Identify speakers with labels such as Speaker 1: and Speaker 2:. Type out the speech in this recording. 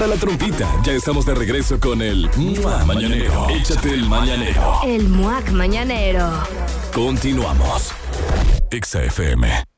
Speaker 1: Prepara la trompita, ya estamos de regreso con el Mañanero. Échate el Mañanero.
Speaker 2: El Muac Mañanero.
Speaker 1: Continuamos. Exa FM.